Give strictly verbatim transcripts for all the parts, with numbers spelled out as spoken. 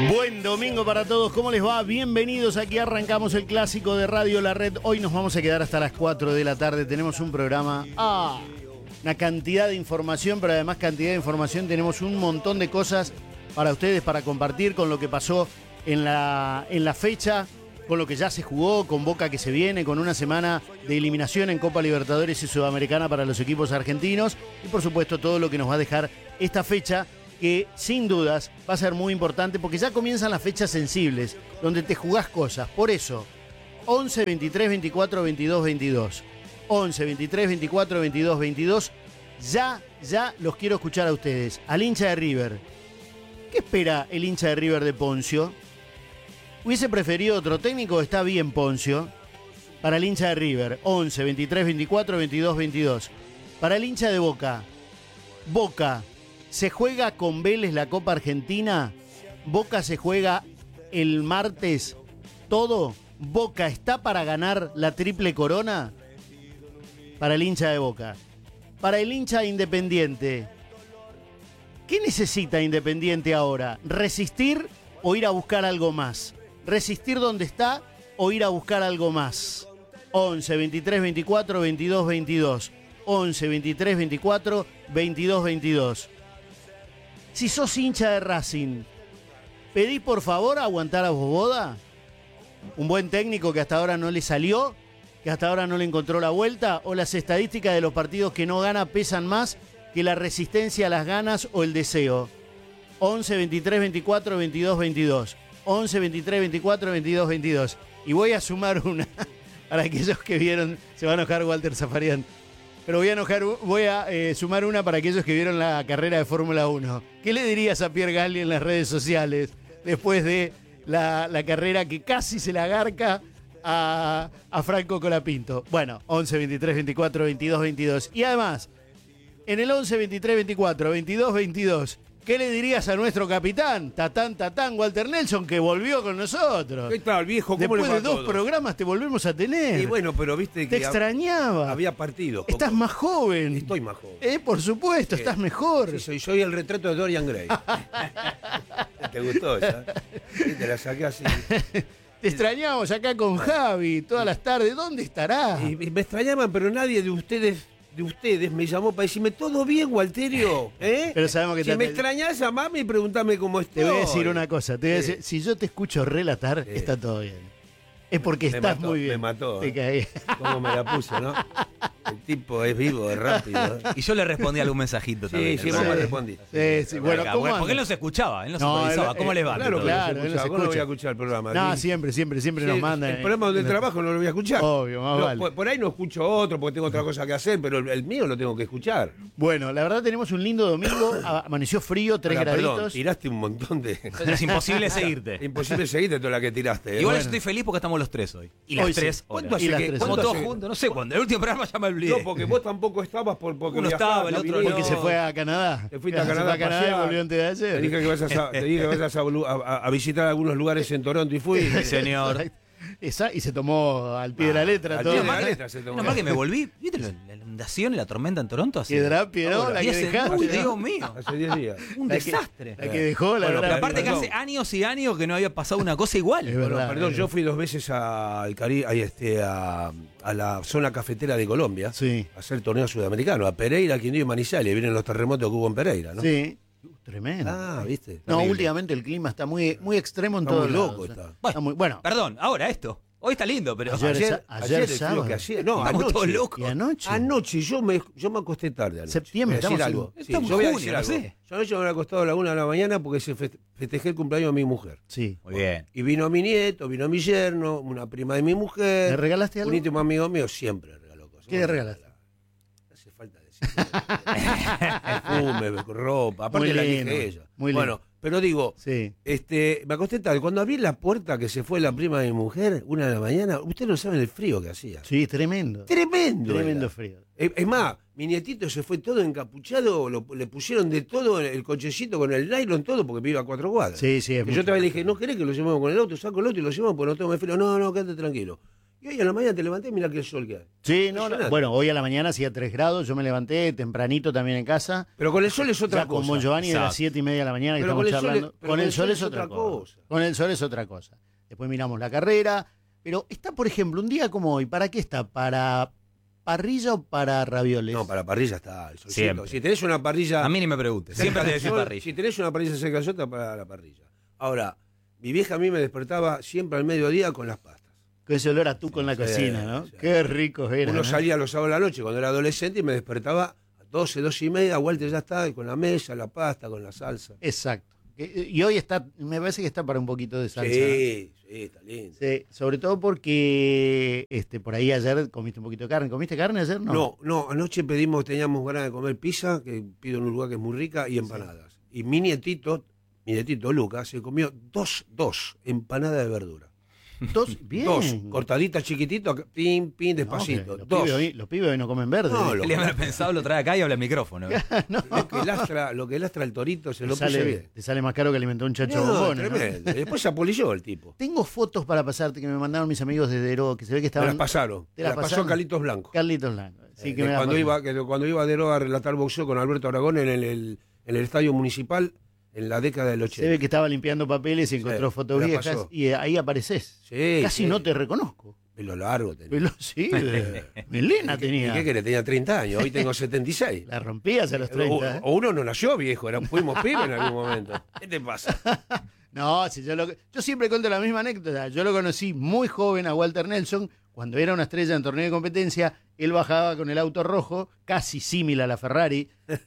Buen domingo para todos, ¿cómo les va? Bienvenidos, aquí arrancamos el clásico de Radio La Red. Hoy nos vamos a quedar hasta las cuatro de la tarde, tenemos un programa, ah, una cantidad de información, pero además cantidad de información, tenemos un montón de cosas para ustedes, para compartir con lo que pasó en la, en la fecha, con lo que ya se jugó, con Boca que se viene, con una semana de eliminación en Copa Libertadores y Sudamericana para los equipos argentinos y por supuesto todo lo que nos va a dejar esta fecha, que sin dudas va a ser muy importante porque ya comienzan las fechas sensibles, donde te jugás cosas. Por eso, once, veintitrés, veinticuatro, veintidós, veintidós. once, veintitrés, veinticuatro, veintidós, veintidós. Ya, ya los quiero escuchar a ustedes. Al hincha de River. ¿Qué espera el hincha de River de Poncio? ¿Hubiese preferido otro técnico? Está bien Poncio. Para el hincha de River, once, veintitrés, veinticuatro, veintidós, veintidós. Para el hincha de Boca, Boca. ¿Se juega con Vélez la Copa Argentina? ¿Boca se juega el martes todo? ¿Boca está para ganar la triple corona? Para el hincha de Boca. Para el hincha de Independiente. ¿Qué necesita Independiente ahora? ¿Resistir o ir a buscar algo más? ¿Resistir donde está o ir a buscar algo más? once, veintitrés, veinticuatro, veintidós, veintidós. once, veintitrés, veinticuatro, veintidós, veintidós. Si sos hincha de Racing, ¿pedís por favor aguantar a Boboda? ¿Un buen técnico que hasta ahora no le salió? ¿Que hasta ahora no le encontró la vuelta? ¿O las estadísticas de los partidos que no gana pesan más que la resistencia a las ganas o el deseo? once, veintitrés, veinticuatro, veintidós, veintidós. once, veintitrés, veinticuatro, veintidós, veintidós. Y voy a sumar una para aquellos que vieron, se va a enojar Walter Zafarian. Pero voy a, enojar, voy a eh, sumar una para aquellos que vieron la carrera de Fórmula uno. ¿Qué le dirías a Pierre Gasly en las redes sociales después de la, la carrera que casi se la agarca a, a Franco Colapinto? Bueno, once, veintitrés, veinticuatro, veintidós, veintidós. Y además, en el once, veintitrés, veinticuatro, veintidós, veintidós, ¿qué le dirías a nuestro capitán, Tatán, Tatán, Walter Nelson, que volvió con nosotros? ¿Qué tal, viejo? ¿Cómo Después le va de dos todo? programas te volvemos a tener. Y bueno, pero viste Te que extrañaba. había partido. Estás poco. más joven. Estoy más joven. Eh, por supuesto, Eh, estás mejor. Sí, soy, soy el retrato de Dorian Gray. ¿Te gustó esa? Sí, te la saqué así. Te extrañamos acá con Javi todas las tardes. ¿Dónde estará? Y, y me extrañaban, pero nadie de ustedes de ustedes me llamó para decirme todo bien, Walterio. ¿Eh? Pero sabemos que si te- me extrañás, llamame y preguntame cómo estoy. Te voy a decir una cosa. Te voy a Sí. decir, si yo te escucho relatar, Sí. está todo bien. Es porque Me estás mató, muy bien. me mató, Te eh. caí. Cómo me la puso, ¿no? El tipo es vivo, es rápido. ¿eh? Y yo le respondí algún mensajito Sí, también. sí, ¿no? vos me Sí. respondiste. Sí, sí, bueno, Acá, ¿cómo porque él anda? nos escuchaba, él nos No, supervisaba. él- ¿Cómo él- les va? Claro, Todo? claro, claro, él nos ¿cómo no voy escucha. a escuchar el programa? No, Sí. siempre, siempre, siempre nos Sí, manda. el programa del trabajo no lo voy a escuchar. Obvio, más No, vale. por, por ahí no escucho otro porque tengo otra cosa que hacer, pero el, el mío lo tengo que escuchar. Bueno, la verdad tenemos un lindo domingo. Amaneció frío, tres Ahora, perdón, graditos. tiraste un montón de... Es imposible seguirte. Imposible seguirte toda la que tiraste. ¿eh? Igual Bueno. yo estoy feliz porque estamos los tres hoy. Y las Hoy sí. tres. ¿Cuánto horas. Y hace las que- tres Estamos cuánto todos hace- juntos, no sé cuándo. El último programa ya me olvidé. No, porque vos tampoco estabas por, porque Uno viajabas, estaba, el otro viniste. Porque se fue a Canadá. Te fuiste a Se fue Canadá, a Canadá y pasear. volvió antes de ayer. Te dije que vayas a, te dije que vayas a, a- a visitar algunos lugares en Toronto y fui. Sí, señor. Esa, y se tomó al pie de la letra Al todo. pie de la Menos mal- letra se tomó. menos mal que me volví. ¿Viste la, la inundación y la tormenta en Toronto? Así? Qué drapie, ¿no? Ahora. La Y que hace- dejaste. Uy, ¿no? Dios mío. Hace diez días. Un La que- desastre. La que dejó, la Bueno, verdad. Pero aparte que perdón. hace años y años que no había pasado una cosa igual. Es Bueno, verdad, perdón, es yo verdad. fui dos veces a- al Cari, ahí este, a, a la zona cafetera de Colombia Sí. a hacer torneo sudamericano, a Pereira, Quindío y Manizales. Vienen los terremotos que hubo en Pereira, ¿no? Sí. Uh, tremendo. Ah, ¿viste? No, Terrible. últimamente el clima está muy, muy extremo en Está todos muy lados. loco, ¿eh? está. Está muy- bueno, Perdón, ahora esto. Hoy está lindo, pero. Ayer- Ayer, sa- ayer, ayer el frío sábado. que hacía. No, Estamos anoche. todos locos. y anoche. Anoche yo me, yo me acosté tarde anoche. Septiembre, Voy a decir estamos algo. en- Sí, estamos yo voy a en decir junio, algo. no sé. Yo anoche me había acostado a la una de la mañana porque se feste- festejé el cumpleaños de mi mujer. Sí. Muy bien. Y vino mi nieto, vino mi yerno, una prima de mi mujer. ¿Le regalaste algo? Un íntimo amigo mío siempre le regaló cosas. ¿Qué le regalaste? No hace falta decir. Perfume, ropa. Aparte Muy la lindo, elige ella. muy bueno, lindo. pero digo, Sí. este, me acosté tarde. Cuando abrí la puerta que se fue la prima de mi mujer, una de la mañana, ustedes no saben el frío que hacía. Sí, tremendo. Tremendo. Tremendo era. frío. Es, es más, mi nietito se fue todo encapuchado, lo- le pusieron de todo, el cochecito con el nylon, todo, porque vive a cuatro cuadras. Sí, sí, es Y mucho. yo también le dije, no querés que lo llevemos con el auto, saco el auto y lo llevamos porque no tengo más frío. No, no, quédate tranquilo. Y hoy a la mañana te levanté y mirá que el sol que hay. Sí, no, no, Impresionante. bueno, hoy a la mañana hacía tres grados, yo me levanté tempranito también en casa. Pero con el sol es otra Ya con cosa. Bon Giovanni de las Exacto. siete y media de la mañana que Pero estamos con el sol es- charlando. pero Con el sol es otra cosa. Con el sol es otra cosa. Después miramos la carrera. Pero está, por ejemplo, un día como hoy, ¿para qué está? ¿Para parrilla o para ravioles? No, para parrilla está el solcito. Siempre. Si tenés una parrilla... A mí ni me preguntes. Siempre te decís Sol, parrilla. Si tenés una parrilla cerca del sol, está para la parrilla. Ahora, mi vieja a mí me despertaba siempre al mediodía con las pastas. Con ese olor a tú con la Sí, cocina, ¿no? sí. Qué ricos eran. Uno ¿eh? salía los sábados a la noche cuando era adolescente y me despertaba a doce, doce y media, Walter ya está con la mesa, la pasta, con la salsa. Exacto. Que- Y hoy está, me parece que está para un poquito de salsa. ¿no? Sí, sí, está lindo. Sí, sobre todo porque este, por ahí ayer comiste un poquito de carne. ¿Comiste carne ayer? No. No, no, anoche pedimos, teníamos ganas de comer pizza, que pido en un lugar que es muy rica, y empanadas. Y mi nietito, mi nietito Lucas, se comió dos, dos empanadas de verdura. Dos, bien. Dos, cortaditas chiquititos, pim, pim, No, despacito. que los, dos. pibes hoy, los pibes hoy no comen verde. No, ¿eh? lo- Él habrá pensado, lo trae acá y habla al micrófono. ¿eh? Lo que lastra, lo que lastra el torito se te, lo puse sale, bien. te sale más caro que alimentar un chacho No, bombones, ¿no? tremendo. Y después se apolilló el tipo. Tengo fotos para pasarte que me mandaron mis amigos de Dero, que se ve que Me estaban... las pasaron. ¿Te Me las las pasó pasaron? Carlitos Blanco. Carlitos Blanco. Sí, Eh, que de me las cuando, pasaron. iba, que de cuando iba Dero a relatar boxeo con Alberto Aragón en el, el- en el estadio municipal en la década del Se ochenta. ve que estaba limpiando papeles y encontró Sí, fotos me la viejas pasó. y eh, ahí apareces. Sí, Casi sí. no te reconozco. Pelo largo tenía. Pero sí, eh, melena ¿Y qué- tenía. ¿Y qué querés? Tenía treinta años, hoy tengo setenta y seis. La rompías a los O, treinta. ¿eh? o uno no nació viejo, era, fuimos pibes en algún momento. ¿Qué te pasa? No, si yo, lo, yo siempre cuento la misma anécdota. Yo lo conocí muy joven a Walter Nelson, cuando era una estrella en torneo de competencia. Él bajaba con el auto rojo, casi símil a la Ferrari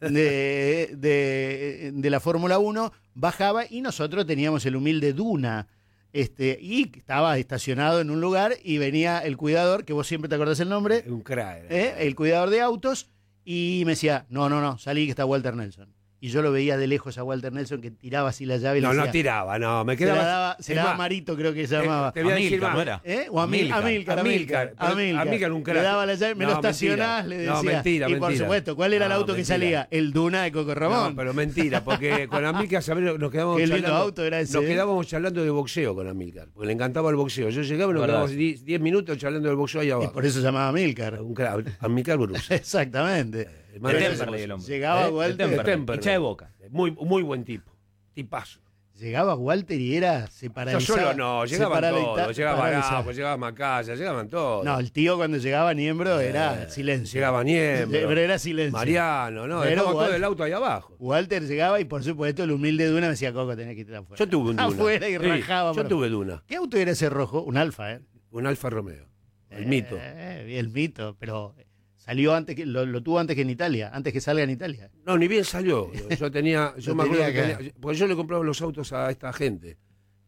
de, de, de la Fórmula uno, bajaba y nosotros teníamos el humilde Duna. Este, y estaba estacionado en un lugar y venía el cuidador, que vos siempre te acordás el nombre, Un crack. ¿eh? el cuidador de autos, y me decía, no, no, no, salí que está Walter Nelson. Y yo lo veía de lejos a Walter Nelson que tiraba así la llave y No, le no decía, tiraba, no, me se quedaba. la daba, se es la daba más, Marito, creo que se eh, llamaba. te voy a decir Amílcar, más. ¿no era? ¿Eh? O Amil- Amílcar. Amílcar, Amílcar, Amílcar, pero Amílcar. Amílcar un crack. Le daba la llave, me No, lo estacionás, mentira. le No, decía. mentira, y por mentira. supuesto, ¿cuál era el No, auto que mentira. salía? El Duna de Coco Ramón. No, pero mentira, porque con Amílcar ¿sabés? nos quedábamos Qué lindo charlando. auto era ese, Nos ¿eh? quedábamos charlando de boxeo con Amílcar, porque le encantaba el boxeo. Yo llegaba y nos Verdad. quedábamos diez minutos charlando del boxeo ahí Y abajo. por eso se llamaba Amílcar. Un crack, Amílcar Bruce. Exactamente. Hermano, De ese- Temperley el hombre. Llegaba ¿Eh? Walter, De Temperley, Temperley. hincha de Boca. Muy, muy buen tipo. Tipazo. llegaba Walter y era Yo separalizado. solo no, llegaban separalita- todos. Llegaba paralizado. Araujo, llegaba Macaya, llegaban todos. No, el tío cuando llegaba a Niembro era Eh, silencio. Llegaba Niembro. Pero era silencio. Mariano, ¿no? Pero Dejaba todo Walter- el auto ahí abajo. Walter llegaba y por supuesto el humilde Duna me decía, Coco, tenés que ir afuera. Yo tuve un Duna. Afuera y Sí, rajaba. Yo por- tuve Duna. ¿Qué auto era ese rojo? Un Alfa, ¿eh? Un Alfa Romeo. El mito. Eh, el mito, pero salió antes que lo, lo tuvo antes que en Italia, antes que salga en Italia. No, ni bien salió. Yo tenía, yo Lo me acuerdo que tenía acá. tenía, porque yo le compraba los autos a esta gente.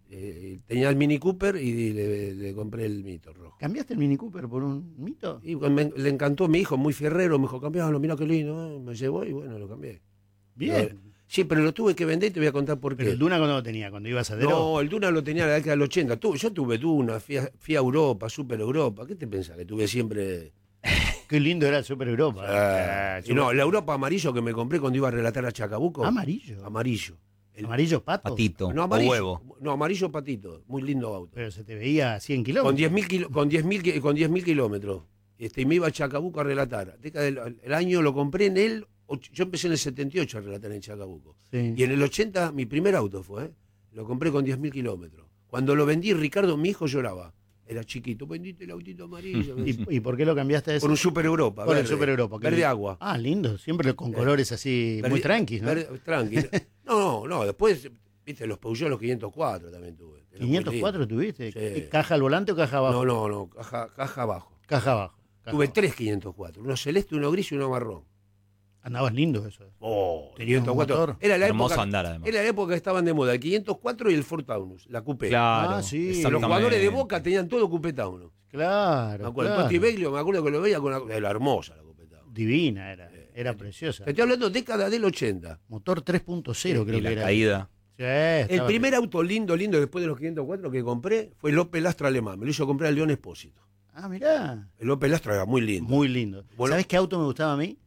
Eh, tenía el Mini Cooper y le, le compré el mito rojo. ¿Cambiaste el Mini Cooper por un mito? Y me- le encantó mi hijo, muy fierrero, me dijo, cambialo, mira qué lindo. eh". Me llevó y bueno, lo cambié. Bien. Sí, pero lo tuve que vender y te voy a contar por qué. Pero el Duna cuando lo tenía, cuando ibas a Dero. No, el Duna lo tenía en la década del ochenta. Tu- yo tuve Duna, fui a, fui a Europa, Super Europa. ¿Qué te pensás? Que tuve siempre. Qué lindo era el Super Europa. Ah, Ah, y no, la Europa amarillo que me compré cuando iba a relatar a Chacabuco. Amarillo. Amarillo. El- Amarillo pato. Patito. no, o amarillo. huevo. No, amarillo patito. Muy lindo auto. Pero se te veía a cien Con kilómetros. diez mil kilo- con diez mil ki- con diez mil kilómetros. Este, y me iba a Chacabuco a relatar. Década del- el año lo compré en el. och- Yo empecé en el setenta y ocho a relatar en Chacabuco. Sí. Y en el ochenta, mi primer auto fue, ¿eh? Lo compré con diez mil kilómetros. Cuando lo vendí, Ricardo, mi hijo, lloraba. Era chiquito, vendiste el autito amarillo. me decía. ¿Y, y por qué lo cambiaste a ese? Por un Super Europa. Por el verde, Super Europa. que Verde le- agua. Ah, lindo. Siempre con colores así muy Verde- tranquis, ¿no? verde- tranqui. No, no, no. Después, viste, los Peugeot, los quinientos cuatro también tuve. Era muy ¿quinientos cuatro lindo. tuviste? Sí. ¿Qué, ¿Caja al volante o caja abajo? No, no, no. Caja, caja abajo. Caja abajo. Caja Tuve abajo. tres quinientos cuatro. Uno celeste, uno gris y uno marrón. Andabas lindo eso. Oh, Tenía un motor. Era la Hermoso época, andar, además. Era la época que estaban de moda. El quinientos cuatro y el Ford Taunus, la coupé. Claro. Ah, sí. Los exactamente. jugadores de Boca tenían todo coupé Taunus. Claro. Me acuerdo, claro. Totti Beglio, me acuerdo que lo veía con la. Era hermosa la coupé Taunus. Divina era. Era preciosa. Te estoy hablando década del ochenta. Motor tres punto cero creo Y la que era. caída. Sí, El estaba- primer auto lindo, lindo después de los quinientos cuatro que compré fue el Opel Astra alemán. Me lo hizo comprar el León Expósito. Ah, mirá. El Opel Astra era muy lindo. Muy lindo. Bueno. ¿Sabes qué auto me gustaba a mí? Sí.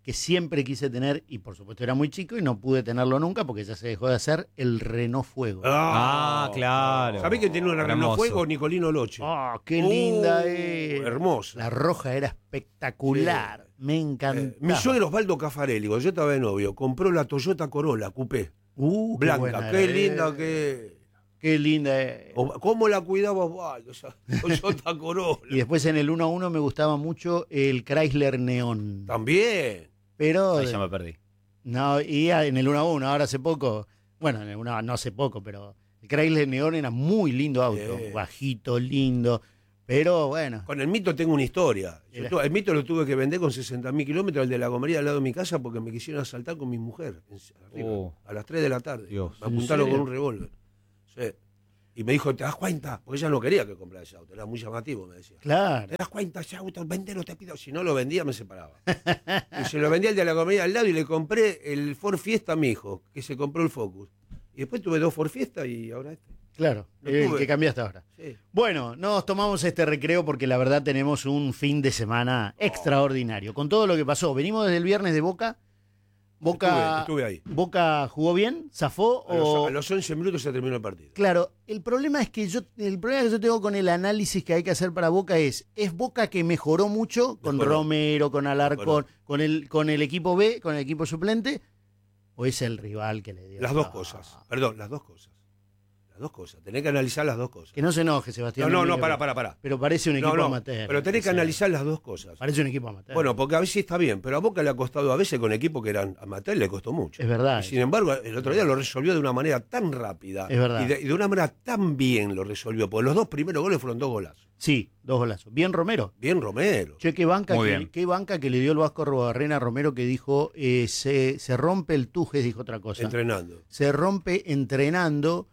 que siempre quise tener, y por supuesto era muy chico y no pude tenerlo nunca porque ya se dejó de hacer, el Renault Fuego. Ah, claro. ¿Sabés que tiene una Renault Fuego? Nicolino Loche. ¡Oh, qué Oh, linda es! hermosa. La roja era espectacular. Sí. Me encantaba. Eh, mi suegro Osvaldo Caffarelli, cuando yo estaba de novio, compró la Toyota Corolla Coupé. Uh, blanca. Qué, qué linda que... Qué linda es. ¿Cómo la cuidaba Osvaldo, esa Toyota Corolla? Y después en el uno a uno me gustaba mucho el Chrysler Neon. También. Pero... Ahí ya me perdí. No, y en el uno a uno, ahora hace poco... Bueno, en el uno, no hace poco, pero el Chrysler Neon era muy lindo auto. Sí. Bajito, lindo... Pero bueno. Con el Mito tengo una historia. Yo tuve, el Mito lo tuve que vender con sesenta mil kilómetros, el de la gomería al lado de mi casa, porque me quisieron asaltar con mi mujer. Arriba, oh. A las tres de la tarde. Dios. Me apuntaron con un revólver. Sí. Y me dijo, ¿te das cuenta? Porque ella no quería que comprara ese auto. Era muy llamativo, me decía. Claro. ¿Te das cuenta ese auto? Véndelo, te pido. Si no lo vendía, me separaba. Y se lo vendía el de la gomería al lado y le compré el Ford Fiesta a mi hijo, que se compró el Focus. Y después tuve dos Ford Fiesta y ahora este. Claro, el que cambiaste ahora. Sí. Bueno, nos tomamos este recreo porque la verdad tenemos un fin de semana oh. extraordinario. Con todo lo que pasó. Venimos desde el viernes de Boca. Boca, estuve, estuve ahí. ¿Boca jugó bien? ¿Zafó? A, o... los, a los once minutos se terminó el partido. Claro, el problema es que yo el problema que yo tengo con el análisis que hay que hacer para Boca es, ¿es Boca que mejoró mucho con mejoró. Romero, con Alarcón, con el, con el equipo B, con el equipo suplente? ¿O es el rival que le dio? Las dos cosas, perdón, las dos cosas. Las dos cosas, tenés que analizar las dos cosas. Que no se enoje, Sebastián. No, no, no, para, para, para. Pero parece un equipo no, no, amateur. Pero tenés que analizar las dos cosas. Parece un equipo amateur. Bueno, porque a veces está bien, pero a Boca le ha costado a veces con equipos que eran amateur, le costó mucho. Es verdad. Y sin embargo, el otro día lo resolvió de una manera tan rápida. Es verdad. Y de, y de una manera tan bien lo resolvió, porque los dos primeros goles fueron dos golazos. Sí, dos golazos. Bien Romero. Bien Romero. Che, qué banca, que, qué banca que le dio el Vasco Robarrena a Romero que dijo, eh, se, se rompe el Tujes, dijo otra cosa. Entrenando. Se rompe entrenando.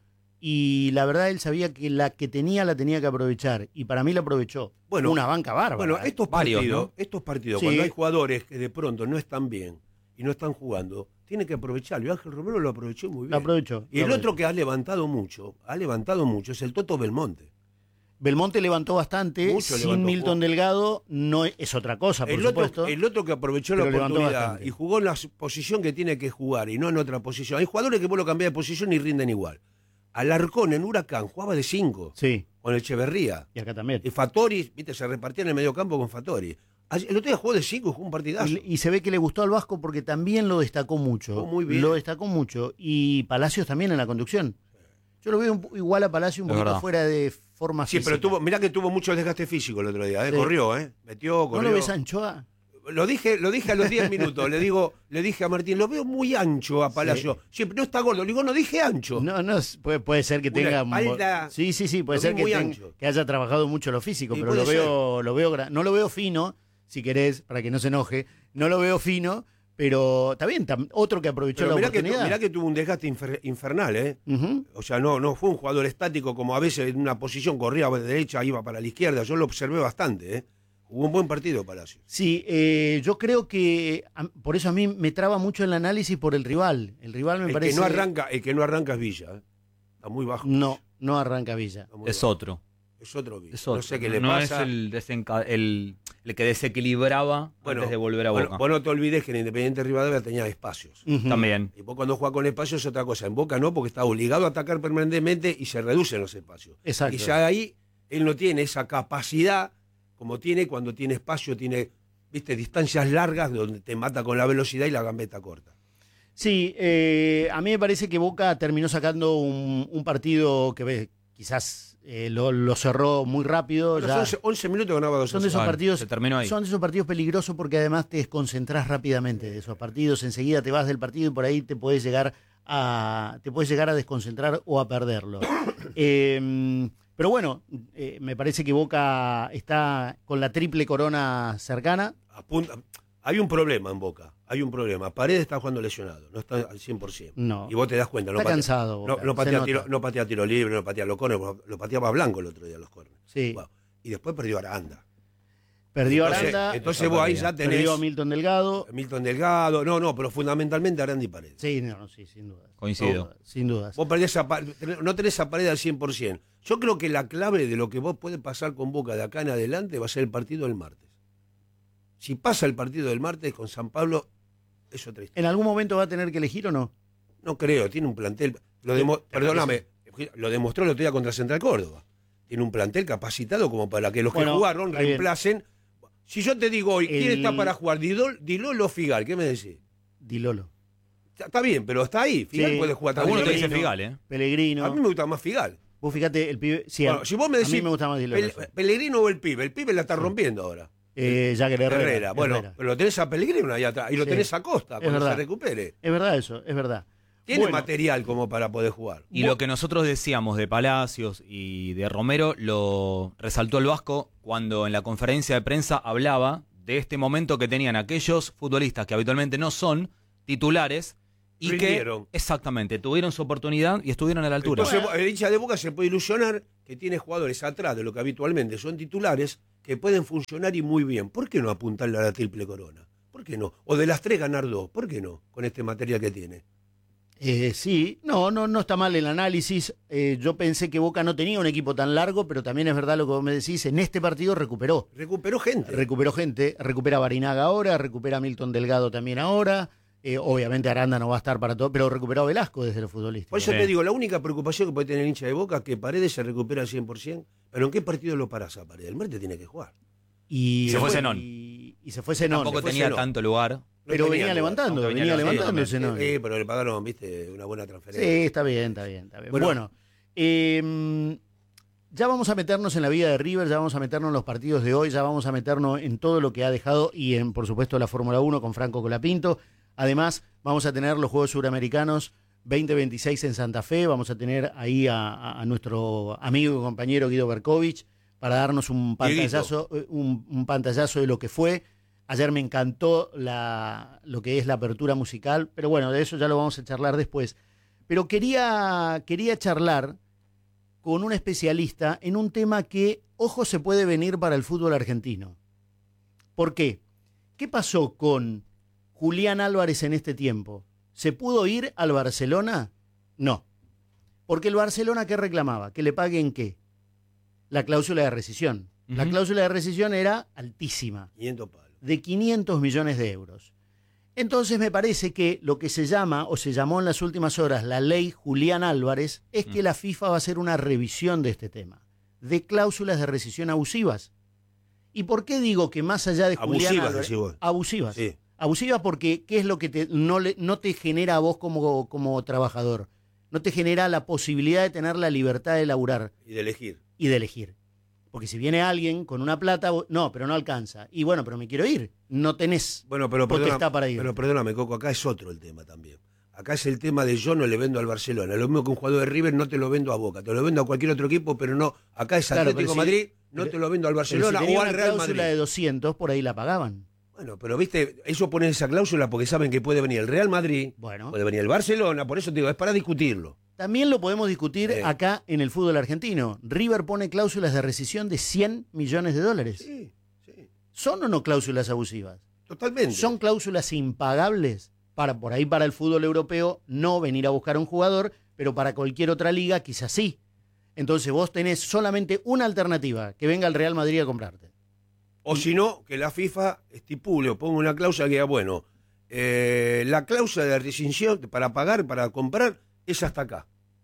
Y la verdad él sabía que la que tenía la tenía que aprovechar. Y para mí la aprovechó. Bueno, una banca bárbara. Bueno, estos partidos, Varios, ¿no? estos partidos sí. Cuando hay jugadores que de pronto no están bien y no están jugando, tienen que aprovecharlo. Y Ángel Romero lo aprovechó muy bien. Lo aprovechó. Y lo el aprovechó. otro que ha levantado mucho, ha levantado mucho, es el Toto Belmonte. Belmonte levantó bastante. Mucho sin levantó. Milton Delgado no es otra cosa, por el supuesto. Otro, el otro que aprovechó la oportunidad y jugó en la posición que tiene que jugar y no en otra posición. Hay jugadores que vos lo cambiás de posición y rinden igual. Alarcón en Huracán jugaba de cinco. Sí. Con Echeverría. Y acá también. Y Fattori, viste, se repartía en el medio campo con Fattori. El otro día jugó de cinco y jugó un partidazo. Y, y se ve que le gustó al Vasco porque también lo destacó mucho. Jugó muy bien. Lo destacó mucho. Y Palacios también en la conducción. Yo lo veo un, igual a Palacio un es poquito verdad. fuera de forma sí, física. pero tuvo, mirá que tuvo mucho desgaste físico el otro día, ¿eh? Sí. Corrió, ¿eh? Metió, corrió. ¿No lo ves a Anchoa? Lo dije, lo dije a los diez minutos, le digo, le dije a Martín, lo veo muy ancho a Palacio. Sí. Siempre no está gordo, le digo, no dije ancho. No, no, puede, puede ser que tenga Una espalda, sí, sí, sí, puede lo ser vi que, muy ten, ancho. que haya trabajado mucho lo físico, Sí, pero lo puede veo, lo veo, gra- no lo veo fino, si querés, para que no se enoje, no lo veo fino, pero está bien, tam- otro que aprovechó Pero la mirá que, tu- oportunidad. mirá que tuvo un desgaste infer- infernal, ¿eh? Ujú. O sea, no, no fue un jugador estático como a veces en una posición corría de derecha, iba para la izquierda. Yo lo observé bastante, ¿eh? Hubo un buen partido Palacio. Sí, eh, yo creo que a- por eso a mí me traba mucho el análisis por el rival. El rival me El parece... que no arranca, el que no arranca es Villa, ¿eh? Está muy bajo. No, no arranca Villa. Está muy Es bajo. otro. Es otro Villa. Es otro. No sé qué le no pasa. es el, desenca- el, el que desequilibraba Bueno, antes de volver a bueno, Boca. vos no te olvides que en Independiente Rivadavia tenía espacios. Ujú. También. Y vos cuando juega con espacios es otra cosa. En Boca no, porque está obligado a atacar permanentemente y se reducen los espacios. Exacto. Y ya ahí él no tiene esa capacidad como tiene cuando tiene espacio, tiene, viste, distancias largas donde te mata con la velocidad y la gambeta corta. Sí, eh, a mí me parece que Boca terminó sacando un, un partido que ve, quizás eh, lo, lo cerró muy rápido. Bueno, ya. son once, once minutos ganaba dos. Son de esos Vale, partidos, se terminó ahí. son de esos partidos peligrosos porque además te desconcentrás rápidamente de esos partidos. Enseguida te vas del partido y por ahí te puedes llegar a te puedes llegar a desconcentrar o a perderlo. eh, pero bueno, eh, me parece que Boca está con la triple corona cercana. Apunta, hay un problema en Boca. Hay un problema. Paredes está jugando lesionado. No está al cien por ciento. No. Y vos te das cuenta. No Está patea, cansado, No, Boca, no, se patea nota. tiro, no patea tiro libre, no patea los corners. Lo pateaba Blanco el otro día los corners. Sí. Bueno, y después perdió a Aranda. Perdió a Entonces, Aranda, entonces vos ahí ya tenés perdió a Milton Delgado. Milton Delgado. No, no, pero fundamentalmente Aranda y Paredes. Sí, no, no, sí, sin duda. Coincido. Sin dudas. Vos perdés a, Pa- no tenés a Paredes al cien por ciento. Yo creo que la clave de lo que vos puede pasar con Boca de acá en adelante va a ser el partido del martes. Si pasa el partido del martes con San Pablo, es otra historia. ¿En algún momento va a tener que elegir o no? No creo, tiene un plantel, lo demo, perdóname, lo demostró el otro día contra Central Córdoba. Tiene un plantel capacitado como para que los Bueno, que jugaron está bien. reemplacen. Si yo te digo hoy, El- ¿quién está para jugar? Dilolo, Dilolo o Figal, ¿qué me decís? Dilolo. Está, está bien, pero está ahí. Figal Sí. puede jugar también. Algunos te dicen Pellegrino. Figal, ¿eh? Pellegrino. A mí me gusta más Figal. Vos fíjate, el pibe... Sí, Bueno, a, si vos me a decís, mí me gusta más Dilolo. Pel- sí. Pellegrino o el pibe, el pibe la está rompiendo ahora. Eh, Jagger Herrera. Herrera. Bueno, Herrera. pero lo tenés a Pellegrino ahí atrás y lo Sí. tenés a Costa Es cuando verdad. se recupere. Es verdad eso, es verdad. Tiene Bueno, material como para poder jugar. Y lo que nosotros decíamos de Palacios y de Romero lo resaltó el Vasco cuando en la conferencia de prensa hablaba de este momento que tenían aquellos futbolistas que habitualmente no son titulares y Rindieron. que exactamente tuvieron su oportunidad y estuvieron a la altura. Entonces, el hincha de Boca se puede ilusionar que tiene jugadores atrás de lo que habitualmente son titulares que pueden funcionar y muy bien. ¿Por qué no apuntarle a la triple corona? ¿Por qué no? O de las tres ganar dos. ¿Por qué no? Con este material que tiene. Eh, sí, no, no, no está mal el análisis. Eh, yo pensé que Boca no tenía un equipo tan largo, pero también es verdad lo que vos me decís. En este partido recuperó. Recuperó gente. Recuperó gente, recupera a Barinaga ahora, recupera a Milton Delgado también ahora. Eh, obviamente Aranda no va a estar para todo, pero recuperó a Velasco desde el futbolista. Por eso Sí. te digo, la única preocupación que puede tener el hincha de Boca es que Paredes se recupera al cien por ciento. Pero ¿en qué partido lo parás a Paredes? El martes tiene que jugar. Y Se fue y- Zenón. Y, y se fue Zenón. Tampoco Se fue tenía Zenón. tanto lugar. No Pero tenía venía lugar. levantando, Aunque venía venía levantando levantando Zenón. Sí, pero le pagaron, viste, una buena Sí, transferencia. está bien, está bien, está bien. Bueno. Bueno, eh, ya vamos a meternos en la vida de River, ya vamos a meternos en los partidos de hoy, ya vamos a meternos en todo lo que ha dejado y en, por supuesto, la Fórmula uno con Franco Colapinto. Además, vamos a tener los Juegos Suramericanos veinte veintiséis en Santa Fe, vamos a tener ahí a, a- a nuestro amigo y compañero Guido Berkovich para darnos un pantallazo, eh, un, un pantallazo de lo que fue. Ayer me encantó la, lo que es la apertura musical, pero bueno, de eso ya lo vamos a charlar después. Pero quería, quería charlar con un especialista en un tema que, ojo, se puede venir para el fútbol argentino. ¿Por qué? ¿Qué pasó con Julián Álvarez en este tiempo? ¿Se pudo ir al Barcelona? No. Porque el Barcelona, ¿qué reclamaba? ¿Que le paguen qué? La cláusula de rescisión. La Ujú. cláusula de rescisión era altísima, quinientos palos. de quinientos millones de euros. Entonces me parece que lo que se llama, o se llamó en las últimas horas, la ley Julián Álvarez, es que Mm. la FIFA va a hacer una revisión de este tema, de cláusulas de rescisión abusivas. ¿Y por qué digo que más allá de Julián Abusivas, Álvarez... decís vos. Abusivas. Sí. Abusivas porque ¿qué es lo que te, no, le, no te genera a vos como, como trabajador? No te genera la posibilidad de tener la libertad de laburar Y de elegir. y de elegir. Porque si viene alguien con una plata, vos- no, pero no alcanza. Y bueno, pero me quiero ir. No tenés Bueno, pero potestad perdona, para ir. pero perdóname, Coco, acá es otro el tema también. Acá es el tema de yo no le vendo al Barcelona. Lo mismo que un jugador de River no te lo vendo a Boca. Te lo vendo a cualquier otro equipo, pero no. Acá es Claro, Atlético pero si- Madrid, no pero- te lo vendo al Pero si Barcelona tenía o al una Real cláusula Madrid. de doscientos, por ahí la pagaban. Bueno, pero viste, ellos ponen esa cláusula porque saben que puede venir el Real Madrid, Bueno, puede venir el Barcelona, por eso te digo, es para discutirlo. también lo podemos discutir Sí. acá en el fútbol argentino. River pone cláusulas de rescisión de cien millones de dólares. Sí, sí, ¿Son o no cláusulas abusivas? totalmente. ¿Son cláusulas impagables para por ahí para el fútbol europeo no venir a buscar a un jugador, pero para cualquier otra liga quizás sí? Entonces vos tenés solamente una alternativa, que venga el Real Madrid a comprarte. O si no, que la FIFA estipule o ponga una cláusula que diga, bueno, eh, la cláusula de rescisión para pagar, para comprar, es hasta acá.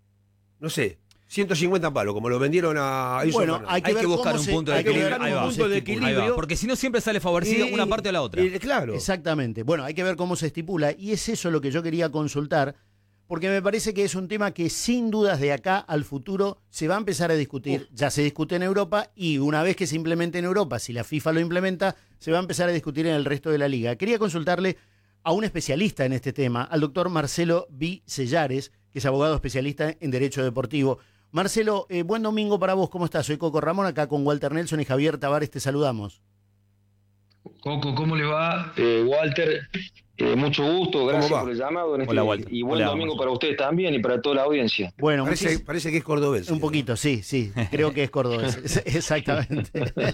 No sé, ciento cincuenta palos, como lo vendieron a Edson Bueno, Fernández. hay que Hay ver que buscar cómo un se- punto de hay que equilibrio. buscar Ahí un va. punto de Ahí equilibrio. va. Porque si no siempre sale favorecida Y- una parte o la otra. y- claro. Exactamente. Bueno, hay que ver cómo se estipula y es eso lo que yo quería consultar, porque me parece que es un tema que sin dudas de acá al futuro se va a empezar a discutir. Ya se discute en Europa y una vez que se implemente en Europa, si la FIFA lo implementa, se va a empezar a discutir en el resto de la liga. Quería consultarle a un especialista en este tema, al doctor Marcelo B. Sellares, que es abogado especialista en Derecho Deportivo. Marcelo, eh, buen domingo para vos, ¿cómo estás? Soy Coco Ramón, acá con Walter Nelson y Javier Tavares, te saludamos. Coco, ¿cómo le va? Eh, Walter, eh, mucho gusto, gracias va? por el llamado en este- Hola, Walter. y buen Hola, domingo Marcelo. para ustedes también y para toda la audiencia. Bueno, Parece, muchis- parece que es cordobés. un poquito, sí, sí, creo que es cordobés, es- exactamente.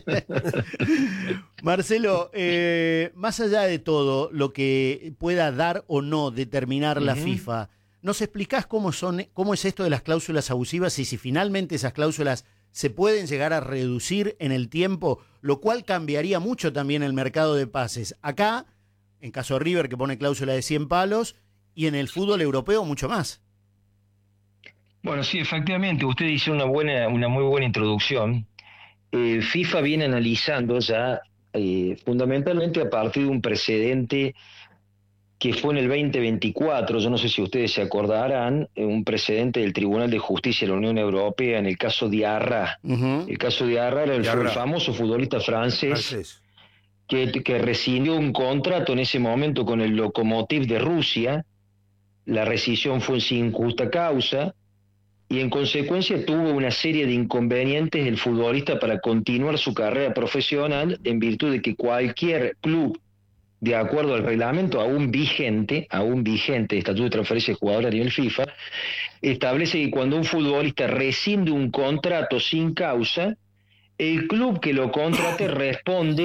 Marcelo, eh, más allá de todo lo que pueda dar o no determinar la Ujú. FIFA, ¿nos explicás cómo son, cómo es esto de las cláusulas abusivas y si finalmente esas cláusulas se pueden llegar a reducir en el tiempo, lo cual cambiaría mucho también el mercado de pases? Acá en caso de River, que pone cláusula de cien palos, y en el fútbol europeo mucho más. Bueno, sí, efectivamente, usted hizo una buena, una muy buena introducción. Eh, FIFA viene analizando ya, eh, fundamentalmente a partir de un precedente que fue en el veinte veinticuatro, yo no sé si ustedes se acordarán, eh, un precedente del Tribunal de Justicia de la Unión Europea en el caso Diarra. Uh-huh. El caso Diarra era el, el famoso futbolista francés, francés. Que, que rescindió un contrato en ese momento con el Lokomotiv de Rusia. La rescisión fue sin justa causa y en consecuencia tuvo una serie de inconvenientes el futbolista para continuar su carrera profesional, en virtud de que cualquier club, de acuerdo al reglamento aún vigente, aún vigente, Estatuto de Transferencia de Jugadores a nivel FIFA, establece que cuando un futbolista rescinde un contrato sin causa, el club que lo contrate responde